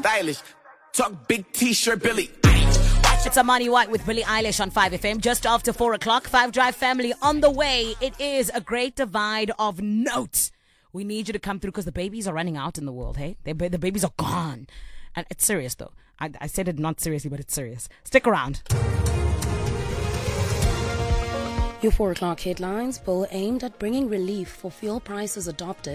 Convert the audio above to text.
stylish. Talk big t-shirt, Billy. It's Amani White with Billie Eilish on 5FM, just after 4 o'clock. 5 Drive family on the way. It is a great divide of note. We need you to come through because the babies are running out in the world, hey? The babies are gone. And it's serious, though. I said it not seriously, but it's serious. Stick around. Your 4 o'clock headlines. Bill aimed at bringing relief for fuel prices adopted